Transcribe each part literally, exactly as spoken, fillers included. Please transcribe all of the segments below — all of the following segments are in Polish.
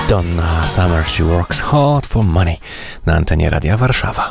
Donna Summer, She Works Hard for Money na antenie Radia Warszawa.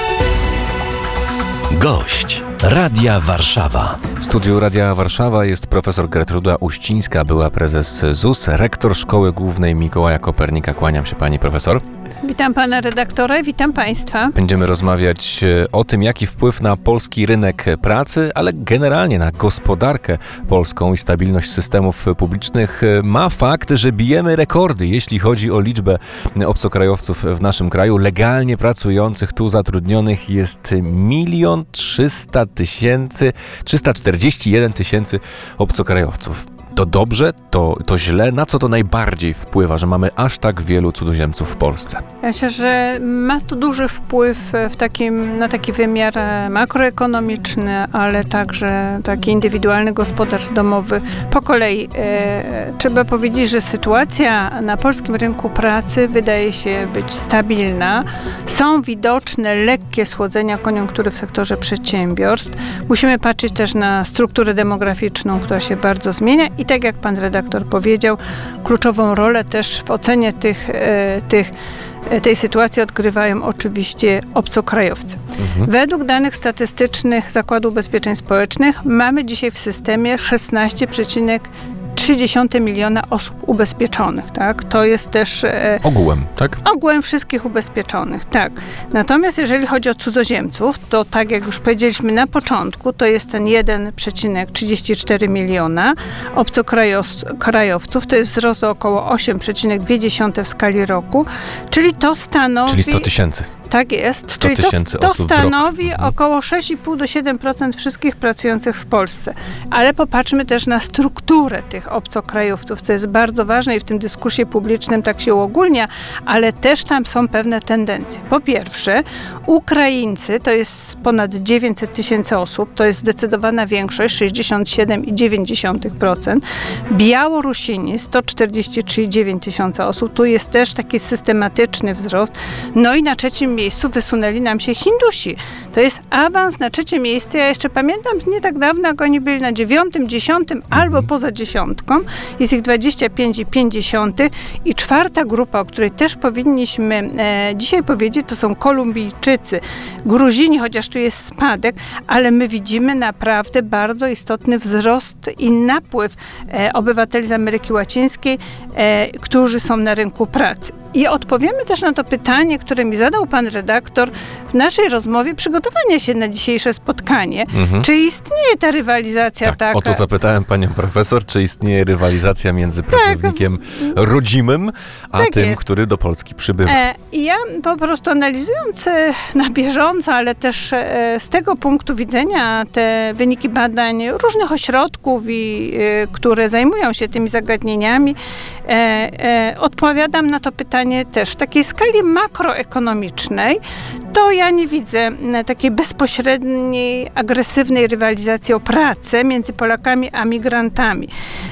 Gość Radia Warszawa. W studiu Radia Warszawa jest profesor Gertruda Uścińska, była prezes Z U S, rektor Szkoły Głównej Mikołaja Kopernika. Kłaniam się pani profesor. Witam pana redaktora, witam państwa. Będziemy rozmawiać o tym, jaki wpływ na polski rynek pracy, ale generalnie na gospodarkę polską i stabilność systemów publicznych ma fakt, że bijemy rekordy, jeśli chodzi o liczbę obcokrajowców w naszym kraju. Legalnie pracujących, tu zatrudnionych jest milion trzysta tysięcy, trzysta czterdzieści jeden tysięcy obcokrajowców. To dobrze, to, to źle? Na co to najbardziej wpływa, że mamy aż tak wielu cudzoziemców w Polsce? Ja myślę, że ma to duży wpływ w takim, na taki wymiar makroekonomiczny, ale także taki indywidualny, gospodarstw domowy. Po kolei e, trzeba powiedzieć, że sytuacja na polskim rynku pracy wydaje się być stabilna. Są widoczne lekkie schłodzenia koniunktury w sektorze przedsiębiorstw. Musimy patrzeć też na strukturę demograficzną, która się bardzo zmienia. I tak jak pan redaktor powiedział, kluczową rolę też w ocenie tych, e, tych, e, tej sytuacji odgrywają oczywiście obcokrajowcy. Mhm. Według danych statystycznych Zakładu Ubezpieczeń Społecznych mamy dzisiaj w systemie szesnaście przecinek trzy miliona osób ubezpieczonych, tak? To jest też... E, ogółem, tak? Ogółem wszystkich ubezpieczonych, tak. Natomiast jeżeli chodzi o cudzoziemców, to tak jak już powiedzieliśmy na początku, to jest ten jeden przecinek trzydzieści cztery miliona obcokrajowców, to jest wzrost o około osiem przecinek dwa w skali roku, czyli to stanowi... Czyli sto tysięcy. Tak jest, sto czyli to, to stanowi około sześć i pół do siedem procent wszystkich pracujących w Polsce. Ale popatrzmy też na strukturę tych obcokrajowców, co jest bardzo ważne i w tym dyskursie publicznym tak się uogólnia, ale też tam są pewne tendencje. Po pierwsze, Ukraińcy to jest ponad dziewięćset tysięcy osób, to jest zdecydowana większość, sześćdziesiąt siedem i dziewięć procent. Białorusini sto czterdzieści trzy i dziewięć tysiąca osób, tu jest też taki systematyczny wzrost. No i na trzecim miejscu wysunęli nam się Hindusi. To jest awans na trzecie miejsce. Ja jeszcze pamiętam nie tak dawno, jak oni byli na dziewiątym, dziesiątym albo poza dziesiątką. Jest ich dwadzieścia pięć i pięć dziesiątych. I czwarta grupa, o której też powinniśmy e, dzisiaj powiedzieć, to są Kolumbijczycy. Gruzini, chociaż tu jest spadek, ale my widzimy naprawdę bardzo istotny wzrost i napływ e, obywateli z Ameryki Łacińskiej, e, którzy są na rynku pracy. I odpowiemy też na to pytanie, które mi zadał pan redaktor w naszej rozmowie przygotowania się na dzisiejsze spotkanie. Mhm. Czy istnieje ta rywalizacja tak, taka? O to zapytałem panią profesor, czy istnieje rywalizacja między pracownikiem tak, rodzimym, a tak tym, jest. który do Polski przybywa. E, ja po prostu analizując e, na bieżąco, ale też e, z tego punktu widzenia te wyniki badań różnych ośrodków, i, e, które zajmują się tymi zagadnieniami, e, e, odpowiadam na to pytanie też w takiej skali makroekonomicznej, to ja nie widzę takiej bezpośredniej, agresywnej rywalizacji o pracę między Polakami a migrantami.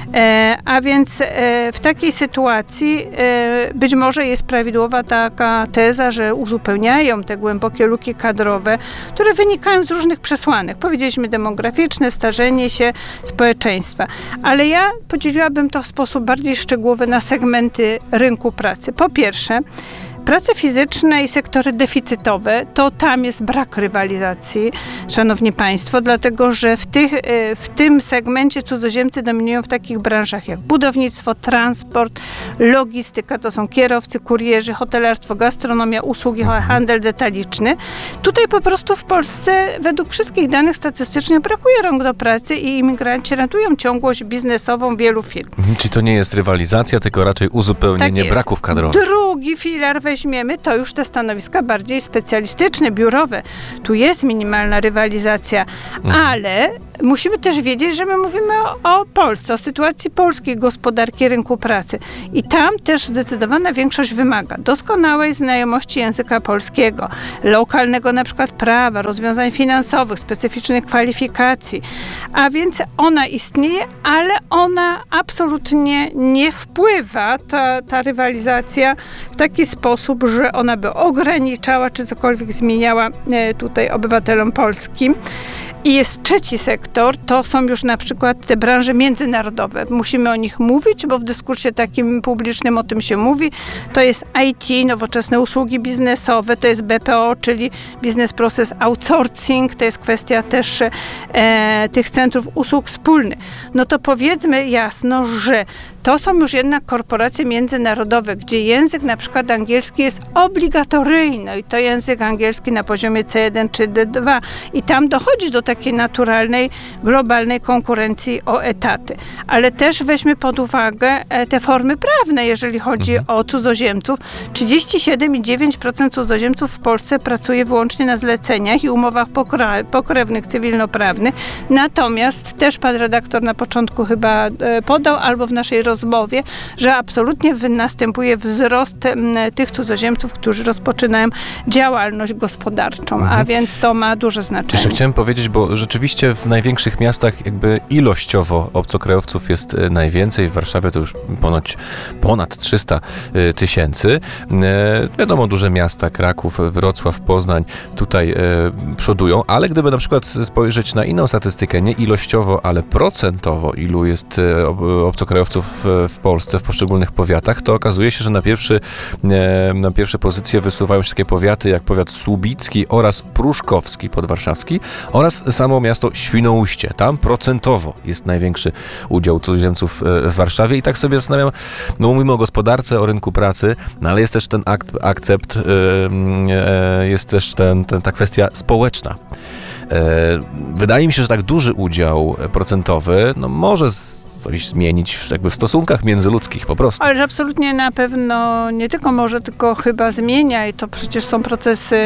E, a więc e, w takiej sytuacji e, być może jest prawidłowa taka teza, że uzupełniają te głębokie luki kadrowe, które wynikają z różnych przesłanek. Powiedzieliśmy demograficzne, starzenie się społeczeństwa. Ale ja podzieliłabym to w sposób bardziej szczegółowy na segmenty rynku pracy. Po pierwsze, prace fizyczne i sektory deficytowe, to tam jest brak rywalizacji, szanowni państwo, dlatego że w, tych, w tym segmencie cudzoziemcy dominują w takich branżach jak budownictwo, transport, logistyka, to są kierowcy, kurierzy, hotelarstwo, gastronomia, usługi, handel detaliczny. Tutaj po prostu w Polsce według wszystkich danych statystycznych brakuje rąk do pracy i imigranci ratują ciągłość biznesową wielu firm. Czy to nie jest rywalizacja, tylko raczej uzupełnienie tak braków kadrowych? Drugi filar weźmiemy, to już te stanowiska bardziej specjalistyczne, biurowe. Tu jest minimalna rywalizacja, mhm. ale musimy też wiedzieć, że my mówimy o, o Polsce, o sytuacji polskiej gospodarki, rynku pracy. I tam też zdecydowana większość wymaga doskonałej znajomości języka polskiego, lokalnego na przykład prawa, rozwiązań finansowych, specyficznych kwalifikacji. A więc ona istnieje, ale ona absolutnie nie wpływa, ta, ta rywalizacja, w taki sposób, że ona by ograniczała, czy cokolwiek zmieniała tutaj obywatelom polskim. I jest trzeci sektor, to są już na przykład te branże międzynarodowe. Musimy o nich mówić, bo w dyskursie takim publicznym o tym się mówi. To jest I T, nowoczesne usługi biznesowe, to jest B P O, czyli Business Process Outsourcing, to jest kwestia też e, tych centrów usług wspólnych. No to powiedzmy jasno, że to są już jednak korporacje międzynarodowe, gdzie język na przykład angielski jest obligatoryjny i to język angielski na poziomie C jeden czy D dwa i tam dochodzi do takiej naturalnej, globalnej konkurencji o etaty. Ale też weźmy pod uwagę te formy prawne, jeżeli chodzi mhm. o cudzoziemców. trzydzieści siedem przecinek dziewięć procent cudzoziemców w Polsce pracuje wyłącznie na zleceniach i umowach pokra- pokrewnych, cywilnoprawnych. Natomiast też pan redaktor na początku chyba podał, albo w naszej rozmowie, że absolutnie następuje wzrost m, tych cudzoziemców, którzy rozpoczynają działalność gospodarczą, mhm. a więc to ma duże znaczenie. Jeszcze chciałem powiedzieć, bo rzeczywiście w największych miastach jakby ilościowo obcokrajowców jest najwięcej. W Warszawie to już ponoć ponad trzysta tysięcy. E, wiadomo, duże miasta, Kraków, Wrocław, Poznań tutaj e, przodują, ale gdyby na przykład spojrzeć na inną statystykę, nie ilościowo, ale procentowo, ilu jest e, obcokrajowców w, w Polsce, w poszczególnych powiatach, to okazuje się, że na, pierwszy, e, na pierwsze pozycje wysuwają się takie powiaty jak powiat słubicki oraz pruszkowski podwarszawski oraz samo miasto Świnoujście. Tam procentowo jest największy udział cudzoziemców w Warszawie i tak sobie zastanawiam, no mówimy o gospodarce, o rynku pracy, no ale jest też ten akt, akcept, e, e, jest też ten, ten, ta kwestia społeczna. E, wydaje mi się, że tak duży udział procentowy, no może z coś zmienić jakby w stosunkach międzyludzkich po prostu. Ale że absolutnie na pewno nie tylko może, tylko chyba zmienia i to przecież są procesy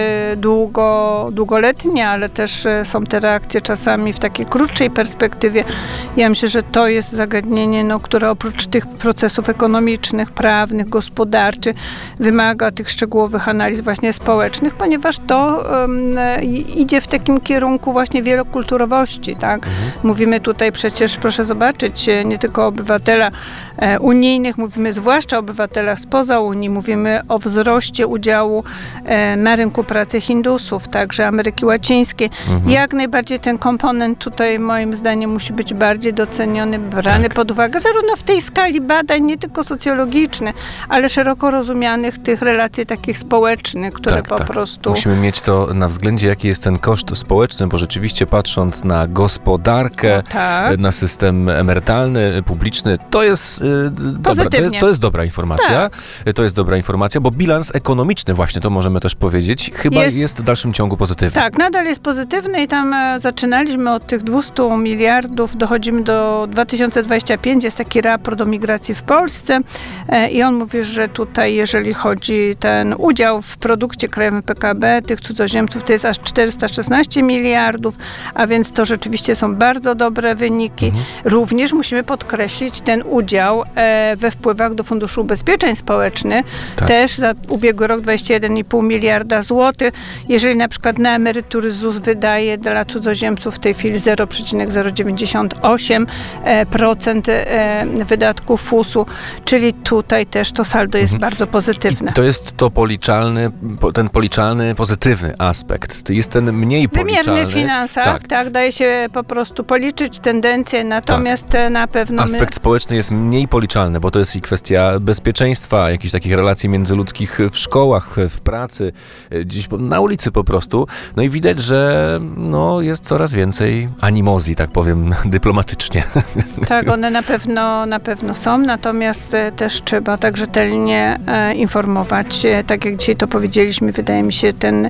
długo, długoletnie, ale też są te reakcje czasami w takiej krótszej perspektywie. Ja myślę, że to jest zagadnienie, no, które oprócz tych procesów ekonomicznych, prawnych, gospodarczych wymaga tych szczegółowych analiz właśnie społecznych, ponieważ to um, idzie w takim kierunku właśnie wielokulturowości, tak? Mhm. Mówimy tutaj przecież, proszę zobaczyć, nie tylko o obywatela e, unijnych, mówimy zwłaszcza o obywatelach spoza Unii, mówimy o wzroście udziału e, na rynku pracy Hindusów, także Ameryki Łacińskiej. Mhm. Jak najbardziej ten komponent tutaj moim zdaniem musi być bardziej doceniony, brany tak. pod uwagę, zarówno w tej skali badań, nie tylko socjologicznych, ale szeroko rozumianych tych relacji takich społecznych, które tak, po tak. prostu... Musimy mieć to na względzie, jaki jest ten koszt społeczny, bo rzeczywiście patrząc na gospodarkę, no tak. na system emerytalny, publiczny, to jest, yy, dobra, to jest, to jest dobra informacja. Tak. To jest dobra informacja, bo bilans ekonomiczny właśnie, to możemy też powiedzieć, chyba jest, jest w dalszym ciągu pozytywny. Tak, nadal jest pozytywny i tam e, zaczynaliśmy od tych dwieście miliardów, dochodzimy do dwa tysiące dwudziestego piątego, jest taki raport o migracji w Polsce e, i on mówi, że tutaj jeżeli chodzi ten udział w produkcie krajowym P K B tych cudzoziemców, to jest aż czterysta szesnaście miliardów, a więc to rzeczywiście są bardzo dobre wyniki. Mhm. Również musimy podkreślić ten udział e, we wpływach do Funduszu Ubezpieczeń Społecznych. Tak. Też za ubiegły rok dwadzieścia jeden i pół miliarda złotych. Jeżeli na przykład na emerytury Z U S wydaje dla cudzoziemców w tej chwili zero przecinek zero dziewięćdziesiąt osiem procent e, wydatków F U S u, czyli tutaj też to saldo jest mhm. bardzo pozytywne. I to jest to policzalny, ten policzalny, pozytywny aspekt. To jest ten mniej policzalny. Wymierny w finansach, tak. tak, daje się po prostu policzyć tendencje, natomiast tak. na pewno... Aspekt my... społeczny jest mniej policzalny, bo to jest i kwestia bezpieczeństwa, jakichś takich relacji międzyludzkich w szkołach, w pracy, gdzieś na ulicy po prostu. No i widać, że no, jest coraz więcej animozji, tak powiem dyplomatycznie. Tak, one na pewno, na pewno są, natomiast też trzeba tak rzetelnie e, informować. Tak jak dzisiaj to powiedzieliśmy, wydaje mi się ten,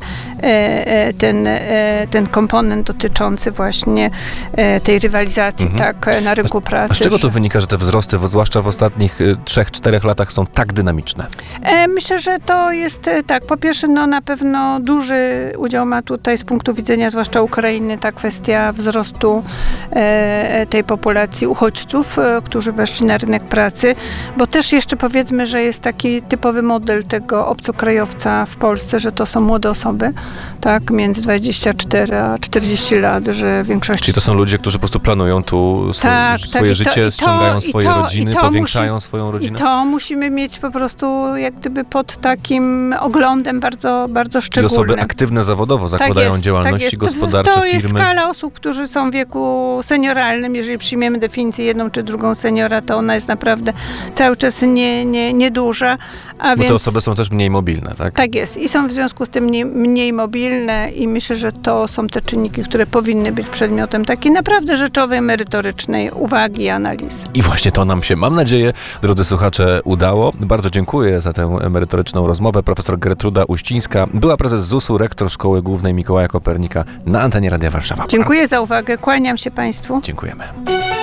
e, ten, e, ten komponent dotyczący właśnie e, tej rywalizacji mhm. tak, na rynku pracy. A z czego to wynika, że te wzrosty, zwłaszcza w ostatnich trzech, czterech latach są tak dynamiczne? E, myślę, że to jest tak. Po pierwsze, no na pewno duży udział ma tutaj z punktu widzenia zwłaszcza Ukrainy ta kwestia wzrostu e, tej populacji uchodźców, e, którzy weszli na rynek pracy, bo też jeszcze powiedzmy, że jest taki typowy model tego obcokrajowca w Polsce, że to są młode osoby, tak, między dwadzieścia cztery a czterdzieści lat, że w większości... Czyli to są ludzie, którzy po prostu planują tu swoje, tak, swoje tak, życie życie, i to- ściągają i swoje to- rodziny, i to powiększają musi- swoją I rodzinę? to musimy mieć po prostu jak gdyby pod takim oglądem bardzo, bardzo I szczególnym. osoby aktywne zawodowo zakładają tak jest, działalności tak jest. gospodarcze, to, to jest firmy. skala osób, którzy są w wieku senioralnym. Jeżeli przyjmiemy definicję jedną czy drugą seniora, to ona jest naprawdę cały czas nie, nie, nieduża. A Bo więc te osoby są też mniej mobilne, tak? tak jest. I są w związku z tym mniej, mniej mobilne i myślę, że to są te czynniki, które powinny być przedmiotem takiej naprawdę rzeczowej, merytorycznej uwagi i analizy. I właśnie to nam się, mam nadzieję, drodzy słuchacze, udało. Bardzo dziękuję za tę merytoryczną rozmowę. Profesor Gertruda Uścińska, była prezes zusu, rektor Szkoły Głównej Mikołaja Kopernika na antenie Radia Warszawa. Dziękuję za uwagę. Kłaniam się Państwu. Dziękujemy.